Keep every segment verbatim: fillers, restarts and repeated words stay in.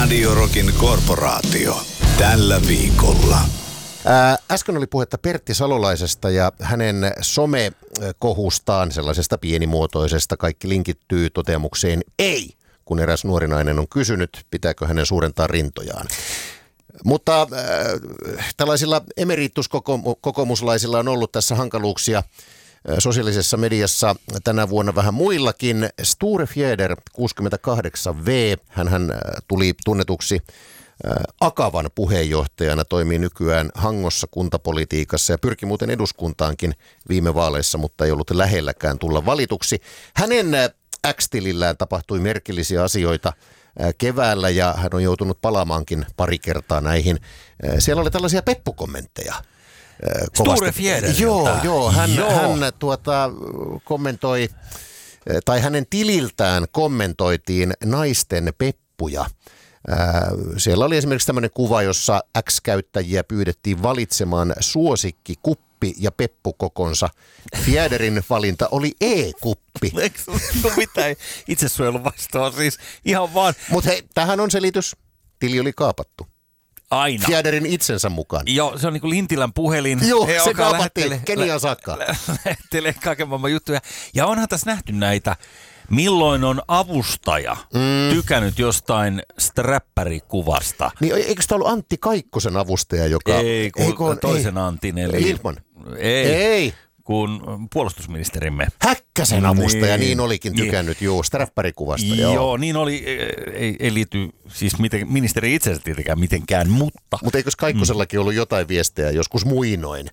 Radio Rockin korporaatio. Tällä viikolla. Ää, äsken oli puhetta Pertti Salolaisesta ja hänen somekohustaan, sellaisesta pienimuotoisesta. Kaikki linkittyy toteamukseen ei, kun eräs nuori nainen on kysynyt, pitääkö hänen suurentaa rintojaan. Mutta äh, tällaisilla emerituskokoomuslaisilla on ollut tässä hankaluuksia äh, sosiaalisessa mediassa tänä vuonna vähän muillakin. Sture Fjäder, kuusikymmentäkahdeksan V, hän, hän äh, tuli tunnetuksi äh, Akavan puheenjohtajana, toimii nykyään Hangossa kuntapolitiikassa ja pyrki muuten eduskuntaankin viime vaaleissa, mutta ei ollut lähelläkään tulla valituksi. Hänen äh, X-tilillään tapahtui merkillisiä asioita keväällä ja hän on joutunut palaamaankin pari kertaa näihin. Siellä oli tällaisia peppukommentteja. Sture Fjäderiltä. Joo, joo, hän, joo. hän tuota, kommentoi, tai hänen tililtään kommentoitiin naisten peppuja. Siellä oli esimerkiksi tämmöinen kuva, jossa X-käyttäjiä pyydettiin valitsemaan suosikki, kuppi ja peppukokonsa. Fjäderin valinta oli E-kuppi. Eikö ole mitään itsesuojelun vastaan? Siis ihan vaan. Mutta hei, tähän on selitys. Tili oli kaapattu. Aina. Fjäderin itsensä mukaan. Joo, se on niin kuin Lintilän puhelin. Joo, He se alkaa kaapattiin Kenian saakka. Lähettelee kaiken maailman juttuja. Ja onhan tässä nähty näitä, milloin on avustaja mm. tykännyt jostain strappärikuvasta. Niin eikö tämä ollut Antti Kaikkosen avustaja, joka... Ei, kun eikö on, toisen ei. Antin, eli... Lindman. Ei. Ei. Kun puolustusministerimme. Häkkäsen avustaja, niin, niin olikin tykännyt, joo, strappärikuvasta. Joo, joo, niin oli, ei, ei liity siis miten, ministeri itsensä tietenkään mitenkään, mutta... Mutta eikös Kaikkosellakin ollut jotain viestejä joskus muinoin?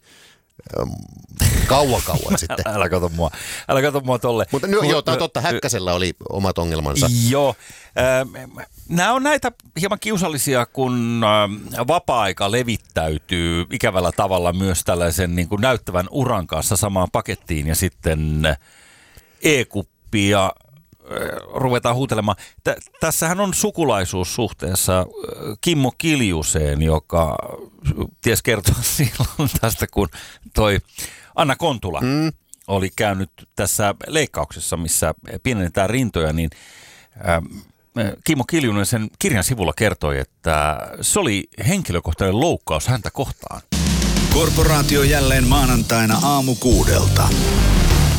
Kauan kauan sitten. Älä kato mua, älä kato mua tolle. Mutta no, joo, tämä on totta, Häkkäsellä oli omat ongelmansa. Joo, äh, nämä on näitä hieman kiusallisia, kun äh, vapaa-aika levittäytyy ikävällä tavalla myös tällaisen niin kuin näyttävän uran kanssa samaan pakettiin ja sitten E-kuppi ja ruvetaan huutelemaan. Tä, tässähän on sukulaisuus suhteessa Kimmo Kiljuseen, joka ties kertoa silloin tästä, kun toi Anna Kontula mm. oli käynyt tässä leikkauksessa, missä pienennetään rintoja, niin äh, Kimmo Kiljunen sen kirjan sivulla kertoi, että se oli henkilökohtainen loukkaus häntä kohtaan. Korporaatio jälleen maanantaina aamu kuudelta.